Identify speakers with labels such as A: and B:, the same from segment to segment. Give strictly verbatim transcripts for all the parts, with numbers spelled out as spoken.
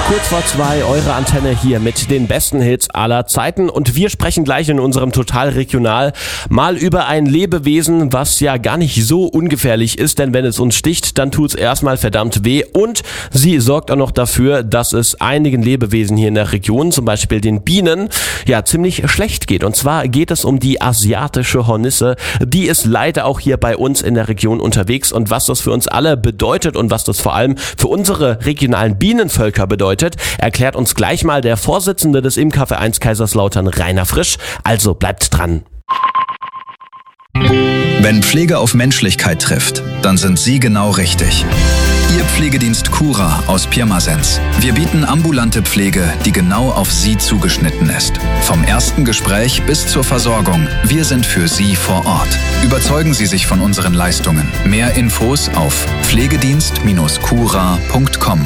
A: Kurz vor zwei, eure Antenne hier mit den besten Hits aller Zeiten. Und wir sprechen gleich in unserem Total Regional mal über ein Lebewesen, was ja gar nicht so ungefährlich ist. Denn wenn es uns sticht, dann tut's erstmal verdammt weh. Und sie sorgt auch noch dafür, dass es einigen Lebewesen hier in der Region, zum Beispiel den Bienen, ja ziemlich schlecht geht. Und zwar geht es um die asiatische Hornisse. Die ist leider auch hier bei uns in der Region unterwegs. Und was das für uns alle bedeutet und was das vor allem für unsere regionalen Bienenvölker bedeutet, erklärt uns gleich mal der Vorsitzende des Imkervereins Kaiserslautern, Rainer Frisch. Also bleibt dran.
B: Wenn Pflege auf Menschlichkeit trifft, dann sind Sie genau richtig. Ihr Pflegedienst Cura aus Pirmasens. Wir bieten ambulante Pflege, die genau auf Sie zugeschnitten ist. Vom ersten Gespräch bis zur Versorgung. Wir sind für Sie vor Ort. Überzeugen Sie sich von unseren Leistungen. Mehr Infos auf pflegedienst cura punkt com.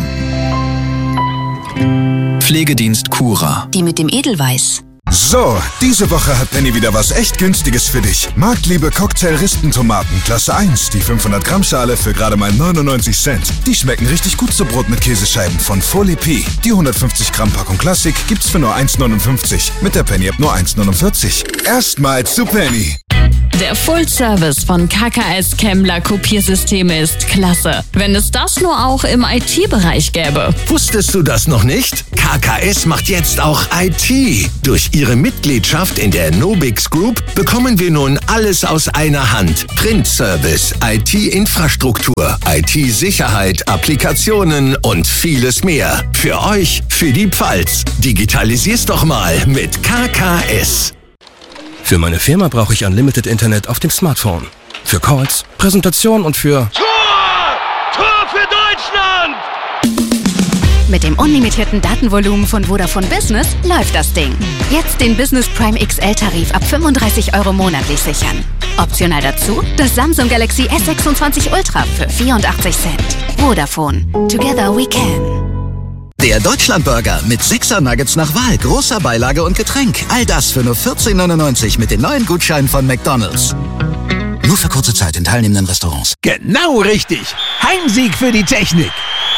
B: Pflegedienst Cura.
C: Die mit dem Edelweiß.
D: So, diese Woche hat Penny wieder was echt Günstiges für dich. Marktliebe Cocktail-Rispentomaten, Klasse eins, die fünfhundert Gramm Schale für gerade mal neunundneunzig Cent. Die schmecken richtig gut zu Brot mit Käsescheiben von Folie P. Die hundertfünfzig Gramm Packung Klassik gibt's für nur eins neunundfünfzig. Mit der Penny-App nur eins neunundvierzig. Erstmals zu Penny.
E: Der Full-Service von K K S Kemmler Kopiersysteme ist klasse. Wenn es das nur auch im I T-Bereich gäbe.
F: Wusstest du das noch nicht? K K S macht jetzt auch I T. Durch ihre Mitgliedschaft in der Nobix Group bekommen wir nun alles aus einer Hand. Print-Service, I T-Infrastruktur, I T-Sicherheit, Applikationen und vieles mehr. Für euch, für die Pfalz. Digitalisier's doch mal mit K K S.
G: Für meine Firma brauche ich Unlimited Internet auf dem Smartphone. Für Calls, Präsentation und für...
H: Tor! Tor für Deutschland!
C: Mit dem unlimitierten Datenvolumen von Vodafone Business läuft das Ding. Jetzt den Business Prime X L-Tarif ab fünfunddreißig Euro monatlich sichern. Optional dazu das Samsung Galaxy S sechsundzwanzig Ultra für vierundachtzig Cent. Vodafone. Together we can.
I: Der Deutschlandburger mit sechser Nuggets nach Wahl, großer Beilage und Getränk. All das für nur vierzehn neunundneunzig mit den neuen Gutscheinen von McDonald's. Nur für kurze Zeit in teilnehmenden Restaurants.
J: Genau richtig. Heimsieg für die Technik.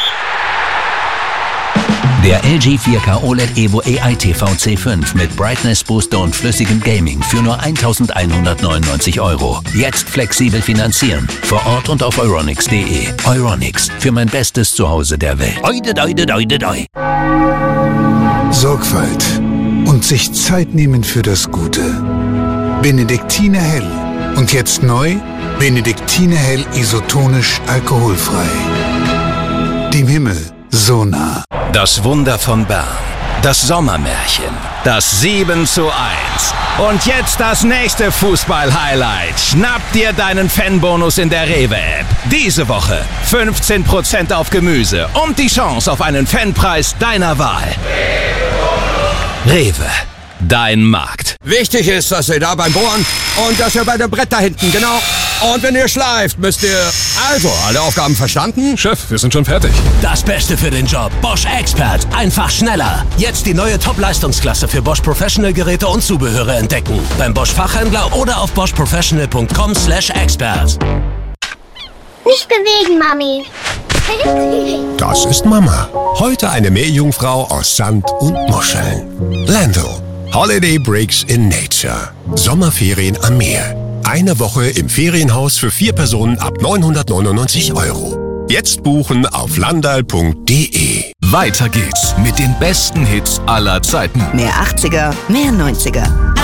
K: Der L G vier K O L E D Evo A I T V C fünf mit Brightness Booster und flüssigem Gaming für nur eintausendeinhundertneunundneunzig Euro. Jetzt flexibel finanzieren. Vor Ort und auf euronics punkt de. Euronics, für mein bestes Zuhause der Welt. Oide, oide, oide, oide.
L: Sorgfalt und sich Zeit nehmen für das Gute. Benediktiner Hell. Und jetzt neu, Benediktiner Hell isotonisch alkoholfrei. Dem Himmel so nah.
F: Das Wunder von Bern. Das Sommermärchen. Das sieben zu eins. Und jetzt das nächste Fußball-Highlight. Schnapp dir deinen Fanbonus in der Rewe-App. Diese Woche fünfzehn Prozent auf Gemüse und die Chance auf einen Fanpreis deiner Wahl. Rewe. Dein Markt.
M: Wichtig ist, dass ihr da beim Bohren und dass ihr bei dem Brett da hinten, genau. Und wenn ihr schleift, müsst ihr... Also, alle Aufgaben verstanden?
G: Chef, wir sind schon fertig.
N: Das Beste für den Job. Bosch Expert. Einfach schneller. Jetzt die neue Top-Leistungsklasse für Bosch Professional Geräte und Zubehöre entdecken. Beim Bosch Fachhändler oder auf bosch professional punkt com slash expert.
O: Nicht bewegen, Mami.
P: Das ist Mama. Heute eine Meerjungfrau aus Sand und Muscheln. Lando. Holiday Breaks in Nature. Sommerferien am Meer. Eine Woche im Ferienhaus für vier Personen ab neunhundertneunundneunzig Euro. Jetzt buchen auf landal punkt de.
Q: Weiter geht's mit den besten Hits aller Zeiten.
C: Mehr achtziger, mehr neunziger.